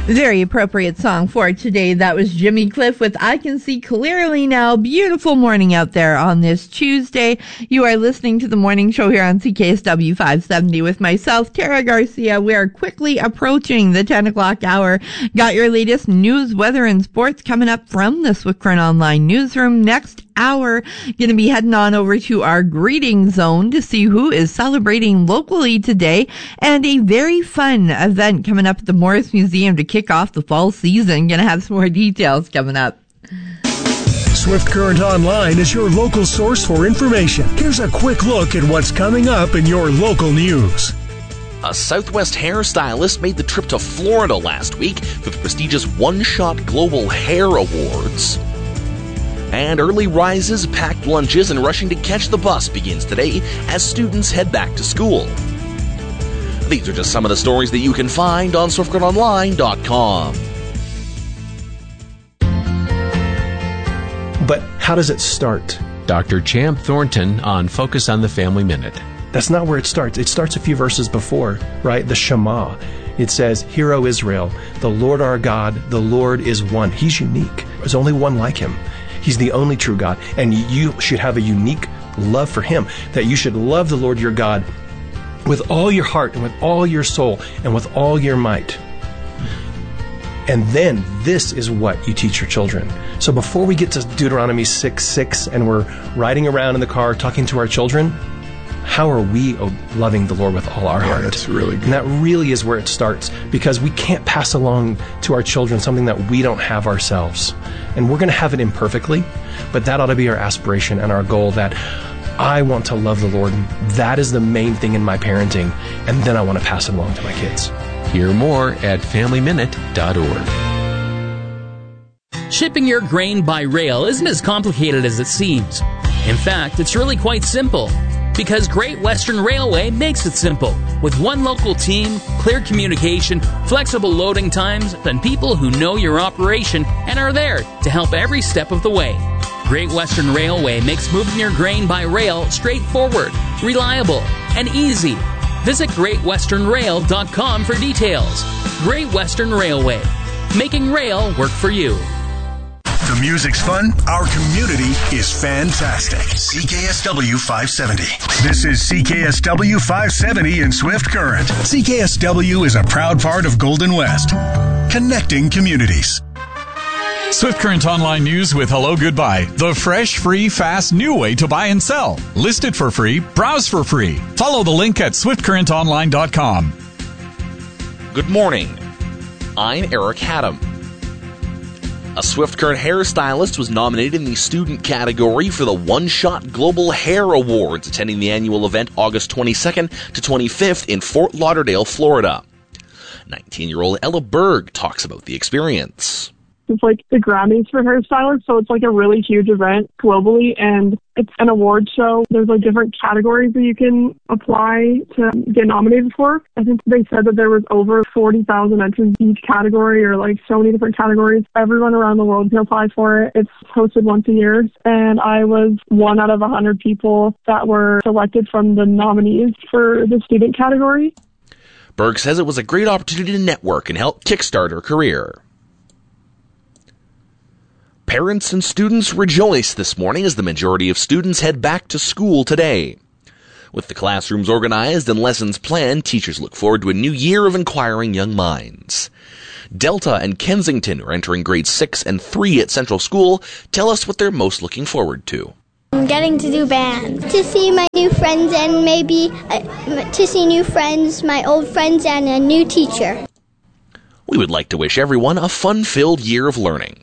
Very appropriate song for today. That was Jimmy Cliff with I Can See Clearly Now. Beautiful morning out there on this Tuesday. You are listening to the morning show here on CKSW 570 with myself, Tara Garcia. We are quickly approaching the 10 o'clock hour. Got your latest news, weather, and sports coming up from the Swift Current Online newsroom. Next hour, going to be heading on over to our greeting zone to see who is celebrating locally today, and a very fun event coming up at the Morris Museum to kick off the fall season. Going to have some more details coming up. Swift Current Online is your local source for information. Here's a quick look at what's coming up in your local news. A Southwest hairstylist made the trip to Florida last week for the prestigious One Shot Global Hair Awards. And early rises, packed lunches, and rushing to catch the bus begins today as students head back to school. These are just some of the stories that you can find on SwiftCurrentOnline.com. But how does it start? Dr. Champ Thornton on Focus on the Family Minute. That's not where it starts. It starts a few verses before, right? The Shema. It says, "Hear, O Israel, the Lord our God, the Lord is one." He's unique. There's only one like him. He's the only true God. And you should have a unique love for him, that you should love the Lord your God with all your heart and with all your soul and with all your might. And then this is what you teach your children. So before we get to Deuteronomy 6:6 and we're riding around in the car talking to our children, how are we loving the Lord with all our heart? That's really good. And that really is where it starts, because we can't pass along to our children something that we don't have ourselves. And we're going to have it imperfectly, but that ought to be our aspiration and our goal, that I want to love the Lord. That is the main thing in my parenting, and then I want to pass it along to my kids. Hear more at FamilyMinute.org. Shipping your grain by rail isn't as complicated as it seems. In fact, it's really quite simple. Because Great Western Railway makes it simple. With one local team, clear communication, flexible loading times, and people who know your operation and are there to help every step of the way. Great Western Railway makes moving your grain by rail straightforward, reliable, and easy. Visit GreatWesternRail.com for details. Great Western Railway. Making rail work for you. The music's fun. Our community is fantastic. CKSW 570. This is CKSW 570 in Swift Current. CKSW is a proud part of Golden West, connecting communities. Swift Current Online News with Hello Goodbye. The fresh, free, fast, new way to buy and sell. List it for free. Browse for free. Follow the link at SwiftCurrentOnline.com. Good morning. I'm Eric Haddam. A Swift Current hairstylist was nominated in the student category for the One Shot Global Hair Awards, attending the annual event August 22nd to 25th in Fort Lauderdale, Florida. 19-year-old Ella Berg talks about the experience. It's like the Grammys for hairstylists, so it's like a really huge event globally, and it's an award show. There's like different categories that you can apply to get nominated for. I think they said that there was over 40,000 entrants in each category, or like so many different categories. Everyone around the world can apply for it. It's hosted once a year, and I was one out of 100 people that were selected from the nominees for the student category. Berg says it was a great opportunity to network and help kickstart her career. Parents and students rejoice this morning as the majority of students head back to school today. With the classrooms organized and lessons planned, teachers look forward to a new year of inquiring young minds. Delta and Kensington, are entering grades 6 and 3 at Central School, tell us what they're most looking forward to. I'm getting to do band. To see my new friends and maybe to see new friends, my old friends, and a new teacher. We would like to wish everyone a fun-filled year of learning.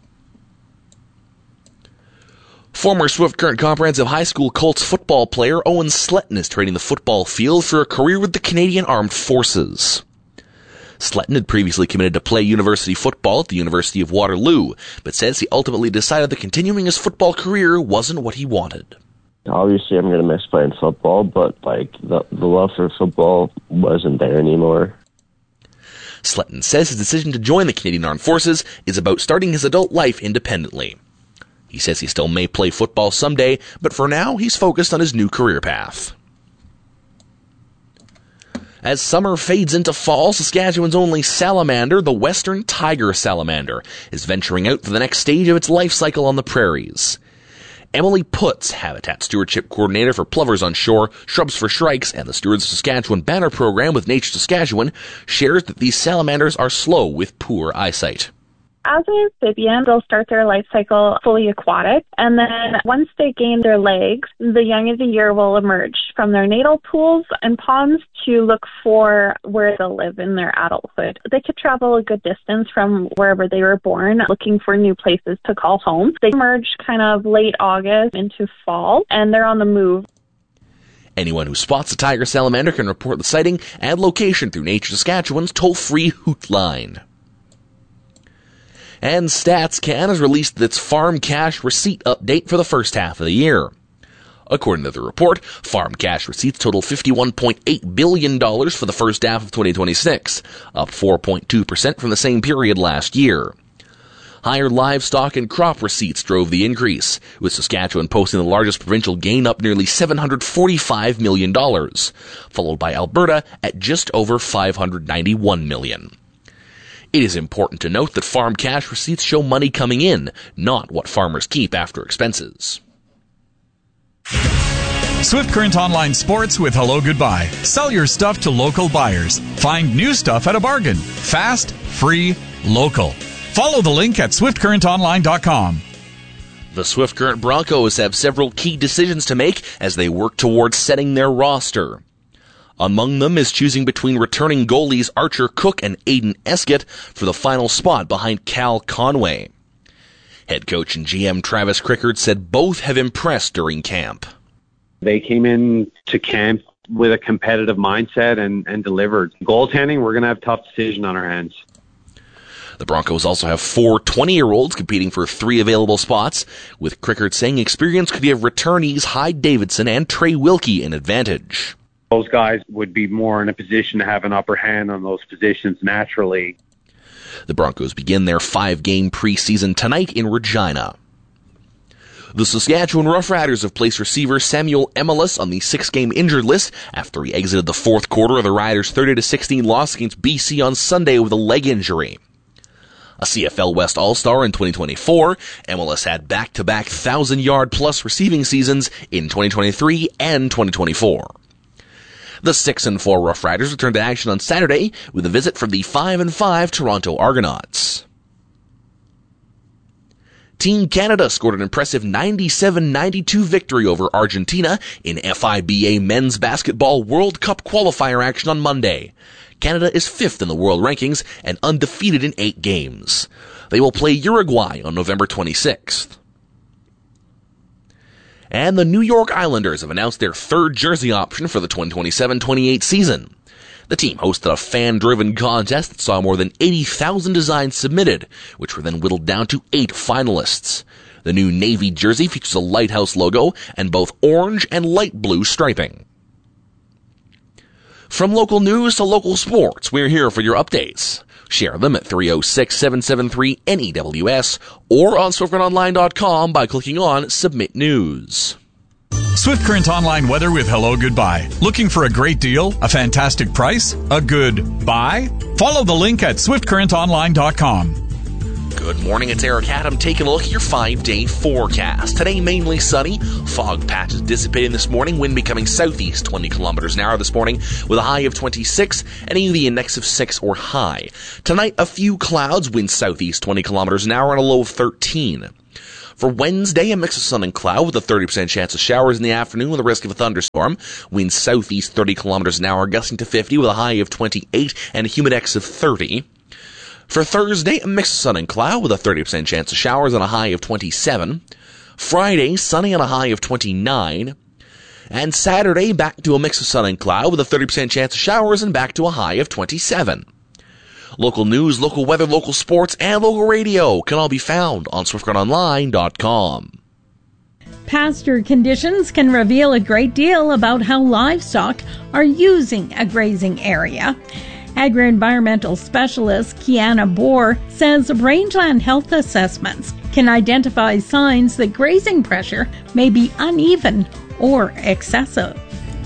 Former Swift Current Comprehensive High School Colts football player Owen Sletton is trading the football field for a career with the Canadian Armed Forces. Sletton had previously committed to play university football at the University of Waterloo, but says he ultimately decided that continuing his football career wasn't what he wanted. Obviously, I'm going to miss playing football, but the love for football wasn't there anymore. Sletton says his decision to join the Canadian Armed Forces is about starting his adult life independently. He says he still may play football someday, but for now he's focused on his new career path. As summer fades into fall, Saskatchewan's only salamander, the western tiger salamander, is venturing out for the next stage of its life cycle on the prairies. Emily Putz, Habitat Stewardship Coordinator for Plovers on Shore, Shrubs for Shrikes, and the Stewards of Saskatchewan banner program with Nature Saskatchewan, shares that these salamanders are slow with poor eyesight. As an amphibian, they'll start their life cycle fully aquatic, and then once they gain their legs, the young of the year will emerge from their natal pools and ponds to look for where they'll live in their adulthood. They could travel a good distance from wherever they were born, looking for new places to call home. They emerge kind of late August into fall, and they're on the move. Anyone who spots a tiger salamander can report the sighting and location through Nature Saskatchewan's toll-free hoot line. And StatsCan has released its farm cash receipt update for the first half of the year. According to the report, farm cash receipts total $51.8 billion for the first half of 2026, up 4.2% from the same period last year. Higher livestock and crop receipts drove the increase, with Saskatchewan posting the largest provincial gain, up nearly $745 million, followed by Alberta at just over $591 million. It is important to note that farm cash receipts show money coming in, not what farmers keep after expenses. Swift Current Online Sports with Hello Goodbye. Sell your stuff to local buyers. Find new stuff at a bargain. Fast, free, local. Follow the link at swiftcurrentonline.com. The Swift Current Broncos have several key decisions to make as they work towards setting their roster. Among them is choosing between returning goalies Archer Cook and Aiden Eskett for the final spot behind Cal Conway. Head coach and GM Travis Crickard said both have impressed during camp. They came in to camp with a competitive mindset and delivered. Goaltending, we're going to have a tough decision on our hands. The Broncos also have 4 20-year-olds competing for 3 available spots, with Crickard saying experience could give returnees Hyde Davidson and Trey Wilkie an advantage. Those guys would be more in a position to have an upper hand on those positions naturally. The Broncos begin their 5-game preseason tonight in Regina. The Saskatchewan Roughriders have placed receiver Samuel Emelis on the 6-game injured list after he exited the fourth quarter of the Riders' 30-16 loss against BC on Sunday with a leg injury. A CFL West All-Star in 2024, Emelis had back-to-back 1,000-yard-plus receiving seasons in 2023 and 2024. The 6-4 Rough Riders returned to action on Saturday with a visit from the 5-5 Toronto Argonauts. Team Canada scored an impressive 97-92 victory over Argentina in FIBA Men's Basketball World Cup qualifier action on Monday. Canada is 5th in the world rankings and undefeated in 8 games. They will play Uruguay on November 26th. And the New York Islanders have announced their 3rd jersey option for the 2027-28 season. The team hosted a fan-driven contest that saw more than 80,000 designs submitted, which were then whittled down to 8 finalists. The new navy jersey features a lighthouse logo and both orange and light blue striping. From local news to local sports, we're here for your updates. Share them at 306-773-NEWS or on SwiftCurrentOnline.com by clicking on Submit News. Swift Current Online weather with Hello Goodbye. Looking for a great deal? A fantastic price? A good buy? Follow the link at SwiftCurrentOnline.com. Good morning, it's Eric Adam taking a look at your 5-day forecast. Today, mainly sunny. Fog patches dissipating this morning. Wind becoming southeast 20 kilometers an hour this morning with a high of 26 and a UV index of 6 or high. Tonight, a few clouds. Wind southeast 20 kilometers an hour and a low of 13. For Wednesday, a mix of sun and cloud with a 30% chance of showers in the afternoon with a risk of a thunderstorm. Wind southeast 30 kilometers an hour, gusting to 50 with a high of 28 and a humidex of 30. For Thursday, a mix of sun and cloud with a 30% chance of showers and a high of 27. Friday, sunny and a high of 29. And Saturday, back to a mix of sun and cloud with a 30% chance of showers and back to a high of 27. Local news, local weather, local sports, and local radio can all be found on SwiftCurrentOnline.com. Pasture conditions can reveal a great deal about how livestock are using a grazing area. Agri-environmental specialist Kiana Bohr says rangeland health assessments can identify signs that grazing pressure may be uneven or excessive.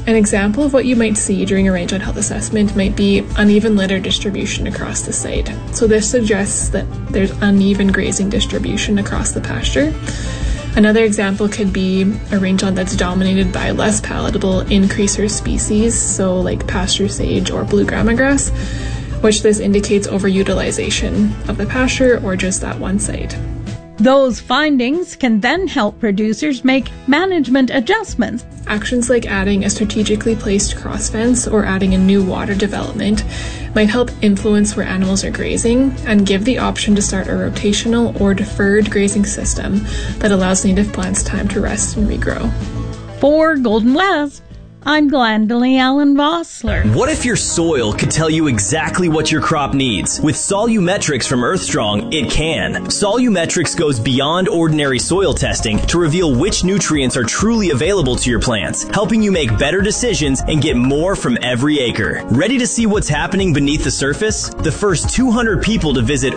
An example of what you might see during a rangeland health assessment might be uneven litter distribution across the site. So this suggests that there's uneven grazing distribution across the pasture. Another example could be a rangeland that's dominated by less palatable increaser species, so like pasture sage or blue grama grass, which this indicates overutilization of the pasture or just that one site. Those findings can then help producers make management adjustments. Actions like adding a strategically placed cross fence or adding a new water development might help influence where animals are grazing and give the option to start a rotational or deferred grazing system that allows native plants time to rest and regrow. For Golden West, I'm Glendalee Allen Vossler. What if your soil could tell you exactly what your crop needs? With Solumetrics from Earthstrong, it can. Solumetrics goes beyond ordinary soil testing to reveal which nutrients are truly available to your plants, helping you make better decisions and get more from every acre. Ready to see what's happening beneath the surface? The first 200 people to visit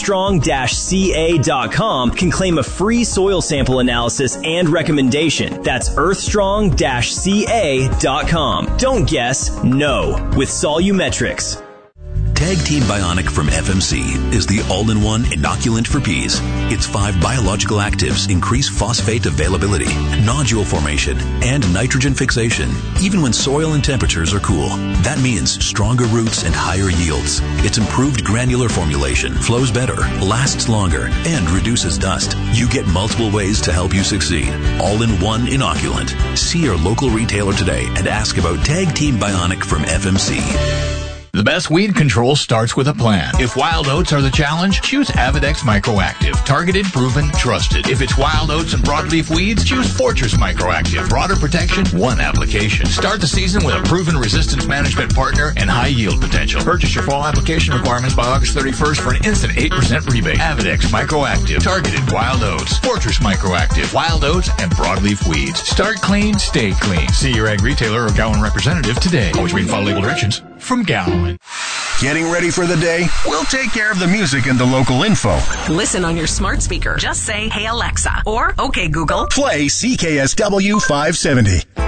earthstrong-ca.com can claim a free soil sample analysis and recommendation. That's earthstrong-ca.com. Don't guess, know with Solumetrics. Tag Team Bionic from FMC is the all-in-one inoculant for peas. Its 5 biological actives increase phosphate availability, nodule formation, and nitrogen fixation, even when soil and temperatures are cool. That means stronger roots and higher yields. Its improved granular formulation flows better, lasts longer, and reduces dust. You get multiple ways to help you succeed. All-in-one inoculant. See your local retailer today and ask about Tag Team Bionic from FMC. The best weed control starts with a plan. If wild oats are the challenge, choose Avidex Microactive. Targeted, proven, trusted. If it's wild oats and broadleaf weeds, choose Fortress Microactive. Broader protection, one application. Start the season with a proven resistance management partner and high yield potential. Purchase your fall application requirements by August 31st for an instant 8% rebate. Avidex Microactive. Targeted wild oats. Fortress Microactive. Wild oats and broadleaf weeds. Start clean, stay clean. See your ag retailer or Gowan representative today. Always read and follow label directions from Gowan. Getting ready for the day? We'll take care of the music and the local info. Listen on your smart speaker. Just say, "Hey Alexa," or "Okay Google." Play CKSW 570.